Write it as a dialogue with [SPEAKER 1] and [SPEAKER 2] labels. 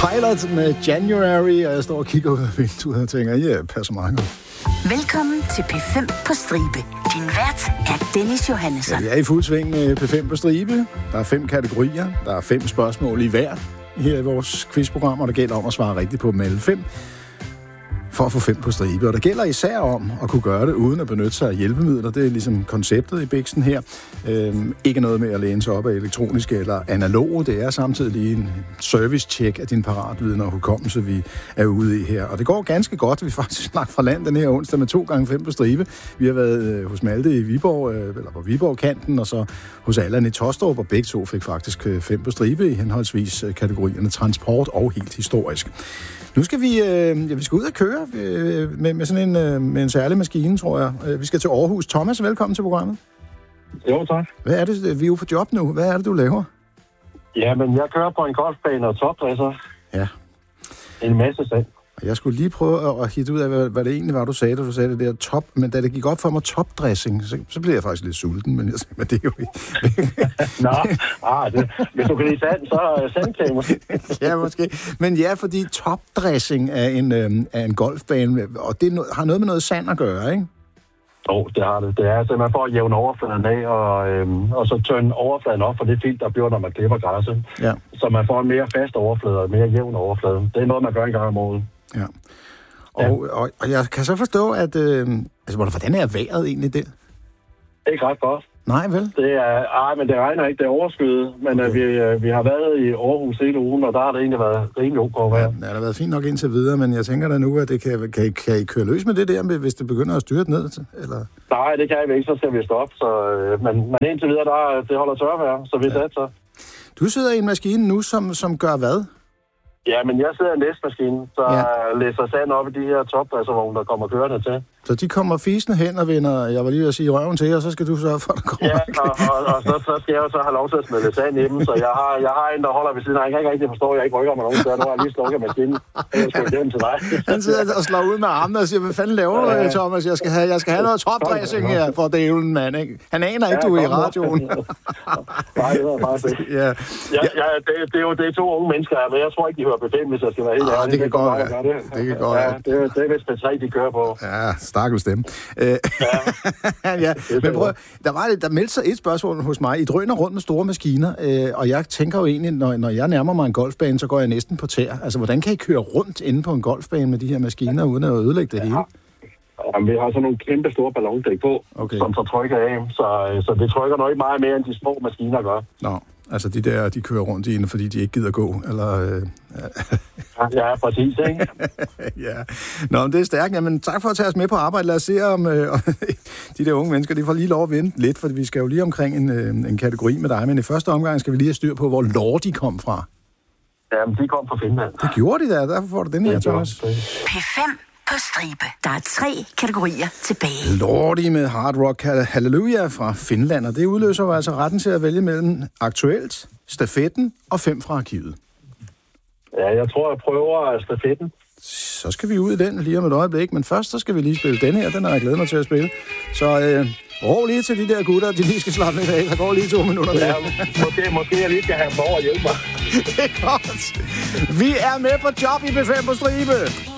[SPEAKER 1] Pilot med January, og jeg står og kigger ud af vinduet og tænker, ja, passer meget godt.
[SPEAKER 2] Velkommen til P5 på stribe. Din vært er Dennis Johannesson.
[SPEAKER 1] Ja, vi er i fuld sving med P5 på stribe. Der er 5 kategorier. Der er 5 spørgsmål i hver her i vores quizprogram, og det gælder om at svare rigtigt på dem alle 5 for at få 5 på stribe. Og det gælder især om at kunne gøre det uden at benytte sig af hjælpemidler. Det er ligesom konceptet i biksen her. Ikke noget med at læne sig op af elektroniske eller analoge. Det er samtidig lige en service-check af din paratviden og hukommelse, vi er ude i her. Og det går ganske godt. Vi faktisk snakket fra land den her onsdag med 2 gange 5 på stribe. Vi har været hos Malte i Viborg, eller på Viborg-kanten, og så hos Allan i Tåstrup, og begge to fik faktisk 5 på stribe i henholdsvis kategorierne transport og helt historisk. Nu skal vi skal ud og køre med sådan med en særlig maskine, tror jeg. Vi skal til Aarhus. Thomas, velkommen til programmet.
[SPEAKER 3] Jo, tak.
[SPEAKER 1] Hvad er det? Vi er jo på job nu. Hvad er det, du laver?
[SPEAKER 3] Jamen, jeg kører på en golfbane og topdresser.
[SPEAKER 1] Ja.
[SPEAKER 3] En masse sand.
[SPEAKER 1] Jeg skulle lige prøve at hitte ud af, hvad det egentlig var, du sagde, da du sagde det der top. Men da det gik op for mig topdressing, så blev jeg faktisk lidt sulten. Men det er jo ikke...
[SPEAKER 3] hvis du kan lide sand, så er sandklæde måske.
[SPEAKER 1] Ja, måske. Men ja, fordi topdressing er en golfbane, og det har noget med noget sand at gøre, ikke?
[SPEAKER 3] Jo, det har det. Det er simpelthen for at jævne overfladen af, og så tørne overfladen op for det filt, der bliver, når man klipper græsset. Ja. Så man får en mere fast overflade og en mere jævn overflade. Det er noget, man gør en gang om året. Ja. Og jeg kan så forstå, at...
[SPEAKER 1] hvordan er vejret egentlig det?
[SPEAKER 3] Ikke ret godt.
[SPEAKER 1] Nej, vel?
[SPEAKER 3] Men det regner ikke. Det er overskyet. Men okay. Vi har været i Aarhus hele ugen, og der har det egentlig været rimelig ok vejr.
[SPEAKER 1] Ja, det har været fint nok indtil videre, men jeg tænker da nu, at det kan I køre løs med det der, hvis det begynder at styre ned? Eller?
[SPEAKER 3] Nej, det kan vi ikke. Så skal vi stoppe. Men indtil videre, det holder tørvejr, så vi satser.
[SPEAKER 1] Du sidder i en maskine nu, som gør hvad?
[SPEAKER 3] Ja, men jeg sidder i en læsmaskine, så læser sand op i de her topdresservogne, der kommer kørende til.
[SPEAKER 1] Så de kommer fisende hen og vender, jeg var lige ved at sige, røven til, og så skal du sørge for, at der kommer...
[SPEAKER 3] Ja, og så skal jeg jo så have lov til at smide sand i dem, så jeg har en, der holder ved siden af. Jeg kan ikke rigtig forstå, at jeg ikke rykker mig nogen steder. Nu har jeg lige slukket maskinen. Jeg skal dem til dig.
[SPEAKER 1] Han sidder og slår ud med armene og siger, hvad fanden laver du, Thomas? Jeg skal have noget topdressing her for delen, mand. Ikke? Han aner ikke, du er i radioen.
[SPEAKER 3] Nej, det var bare fedt. Ja. Det er 2 unge mennesker, men jeg tror ikke, de hører P5, hvis jeg skal være helt ærlig.
[SPEAKER 1] Det kan godt være. Det kan godt være.
[SPEAKER 3] Det er vist P3, de kører på.
[SPEAKER 1] Ja, stakkels dem. Men prøv, der meldte sig et spørgsmål hos mig. I drøner rundt med store maskiner, og jeg tænker jo egentlig, når jeg nærmer mig en golfbane, så går jeg næsten på tær. Altså, hvordan kan I køre rundt inde på en golfbane med de her maskiner, uden at ødelægge det hele?
[SPEAKER 3] Jamen, vi har sådan nogle kæmpe store ballondæk på, som så trykker af. Så det trykker nok ikke meget mere, end de små maskiner gør.
[SPEAKER 1] Nå. Altså de kører rundt i en, fordi de ikke gider gå, eller...
[SPEAKER 3] Ja, præcis, ikke?
[SPEAKER 1] Ja. Nå, men det er stærkt. Jamen, tak for at tage os med på arbejde. Lad os se, om de der unge mennesker, de får lige lov at vente lidt, for vi skal jo lige omkring en kategori med dig, men i første omgang skal vi lige have styr på, hvor lår de kom fra.
[SPEAKER 3] Jamen, de kom fra Finland.
[SPEAKER 1] Det gjorde de da, derfor får du den her, Thomas.
[SPEAKER 2] P5 på stribe. Der er 3 kategorier tilbage.
[SPEAKER 1] Lordi med Hard Rock Hallelujah fra Finland, og det udløser jo altså retten til at vælge mellem aktuelt, stafetten og 5 fra arkivet.
[SPEAKER 3] Ja, jeg tror, jeg prøver stafetten.
[SPEAKER 1] Så skal vi ud i den lige om et øjeblik, men først så skal vi lige spille den her. Den har jeg glædet mig til at spille. Så ro lige til de der gutter, de lige skal slappe lidt af. Der går lige 2 minutter med.
[SPEAKER 3] Ja, måske jeg lige skal have dem over og hjælpe mig.
[SPEAKER 1] Det er godt. Vi er med på job i P5 på stribe.